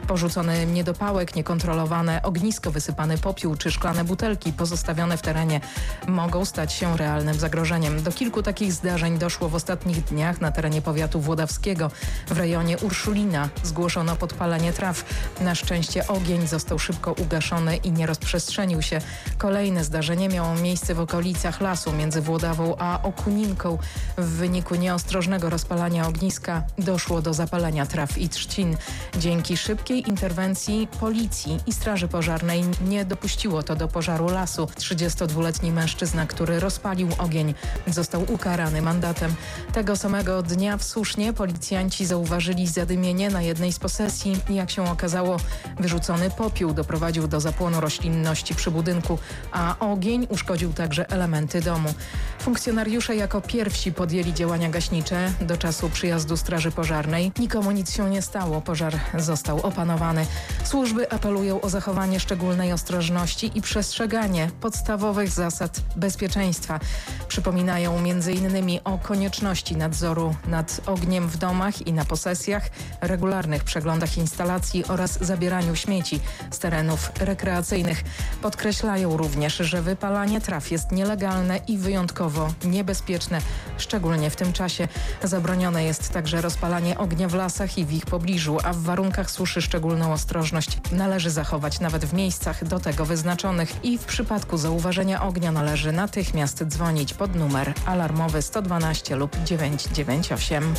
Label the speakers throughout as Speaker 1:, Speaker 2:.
Speaker 1: Porzucony niedopałek, niekontrolowane ognisko, wysypany popiół czy szklane butelki pozostawione w terenie mogą stać się realnym zagrożeniem. Do kilku takich zdarzeń doszło w ostatnich dniach na terenie powiatu włodawskiego. W rejonie Urszulina zgłoszono podpalenie traw. Na szczęście ogień został szybko ugaszony i nie rozprzestrzenił się. Kolejne zdarzenie miało miejsce w okolicach lasu między Włodawą a Okuninką. W wyniku nieostrożnego rozpalania ogniska doszło do zapalenia traw i trzcin. Dzięki szybkiej interwencji policji i straży pożarnej nie dopuściło to do pożaru lasu. 32-letni mężczyzna, który rozpalił ogień, został ukarany mandatem. Tego samego dnia w Susznie policjanci zauważyli zadymienie na jednej z posesji. Jak się okazało, wyrzucony popiół doprowadził do zapłonu roślinności przy budynku, a ogień uszkodził także elementy domu. Funkcjonariusze jako pierwsi podjęli działania gaśnicze do czasu przyjazdu straży pożarnej. Nikomu nic się nie stało, pożar został opanowany. Służby apelują o zachowanie szczególnej ostrożności i przestrzeganie podstawowych zasad bezpieczeństwa. Przypominają m.in. o konieczności nadzoru nad ogniem w domach i na posesjach, regularnych przeglądach instalacji oraz zabieraniu śmieci z terenów rekreacyjnych. Podkreślają również, że wypalanie traw jest nielegalne i wyjątkowo niebezpieczne, szczególnie w tym czasie. Zabronione jest także rozpalanie ognia w lasach i w ich pobliżu, a w warunkach suszy szczególną ostrożność należy zachować nawet w miejscach do tego wyznaczonych i w przypadku zauważenia ognia należy natychmiast dzwonić pod numer alarmowy 112 lub 998.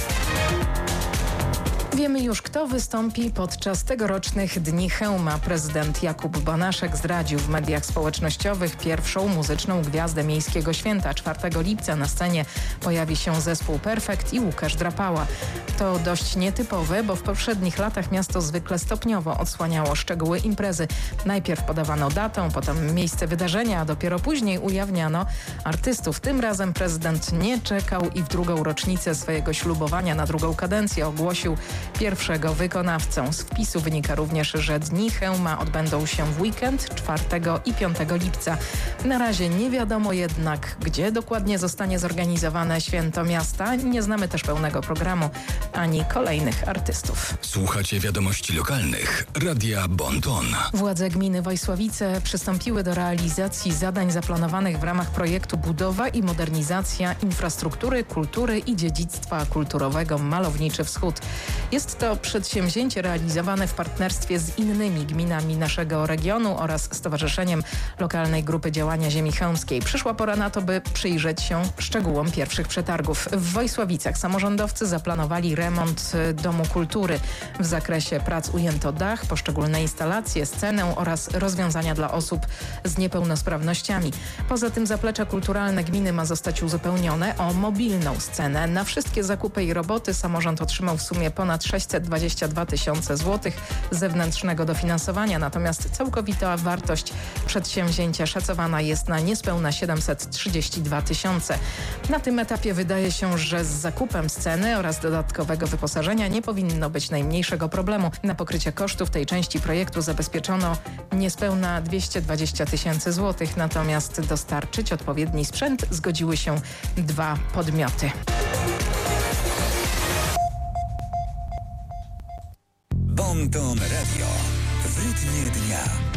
Speaker 1: Wiemy już, kto wystąpi podczas tegorocznych Dni Chełma. Prezydent Jakub Banaszek zdradził w mediach społecznościowych pierwszą muzyczną gwiazdę miejskiego święta. 4 lipca na scenie pojawi się zespół Perfekt i Łukasz Drapała. To dość nietypowe, bo w poprzednich latach miasto zwykle stopniowo odsłaniało szczegóły imprezy. Najpierw podawano datę, potem miejsce wydarzenia, a dopiero później ujawniano artystów. Tym razem prezydent nie czekał i w drugą rocznicę swojego ślubowania na drugą kadencję ogłosił pierwszego wykonawcę. Z wpisu wynika również, że Dni Chełma odbędą się w weekend 4 i 5 lipca. Na razie nie wiadomo jednak, gdzie dokładnie zostanie zorganizowane święto miasta. Nie znamy też pełnego programu ani kolejnych artystów.
Speaker 2: Słuchacie wiadomości lokalnych Radia Bon Ton.
Speaker 1: Władze gminy Wojsławice przystąpiły do realizacji zadań zaplanowanych w ramach projektu Budowa i modernizacja infrastruktury, kultury i dziedzictwa kulturowego Malowniczy Wschód. Jest to przedsięwzięcie realizowane w partnerstwie z innymi gminami naszego regionu oraz Stowarzyszeniem Lokalnej Grupy Działania Ziemi Chełmskiej. Przyszła pora na to, by przyjrzeć się szczegółom pierwszych przetargów. W Wojsławicach samorządowcy zaplanowali remont Domu Kultury. W zakresie prac ujęto dach, poszczególne instalacje, scenę oraz rozwiązania dla osób z niepełnosprawnościami. Poza tym zaplecze kulturalne gminy ma zostać uzupełnione o mobilną scenę. Na wszystkie zakupy i roboty samorząd otrzymał w sumie ponad 622 tysiące złotych zewnętrznego dofinansowania, natomiast całkowita wartość przedsięwzięcia szacowana jest na niespełna 732 tysiące. Na tym etapie wydaje się, że z zakupem sceny oraz dodatkowego wyposażenia nie powinno być najmniejszego problemu. Na pokrycie kosztów tej części projektu zabezpieczono niespełna 220 tysięcy złotych, natomiast dostarczyć odpowiedni sprzęt zgodziły się 2 podmioty.
Speaker 2: Bon Ton Radio. W rytmie dnia.